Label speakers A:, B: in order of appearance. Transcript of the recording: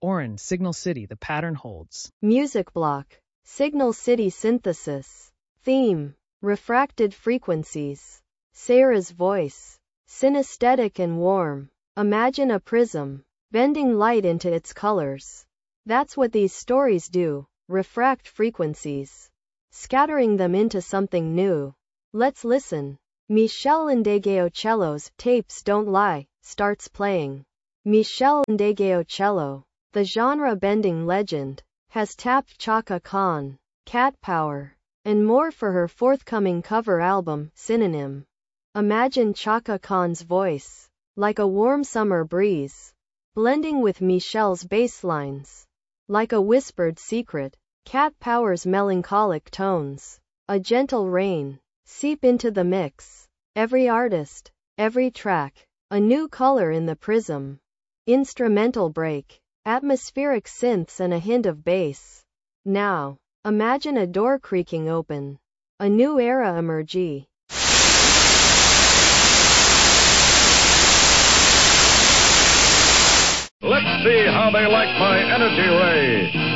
A: Orin, Signal City, the pattern holds.
B: Music block. Signal City synthesis. Theme. Refracted frequencies. Sarah's voice. Synesthetic and warm. Imagine a prism, bending light into its colors. That's what these stories do, refract frequencies, scattering them into something new. Let's listen. Michel Ndegeocello's Tapes Don't Lie starts playing. Michel Ndegeocello, the genre-bending legend, has tapped Chaka Khan, Cat Power, and more for her forthcoming cover album, Synonym. Imagine Chaka Khan's voice, like a warm summer breeze, blending with Michel's bass lines. Like a whispered secret, Cat Power's melancholic tones, a gentle rain, seep into the mix. Every artist, every track, a new color in the prism. Instrumental break, atmospheric synths and a hint of bass. Now, imagine a door creaking open. A new era emerge.
C: Let's see how they like my energy ray.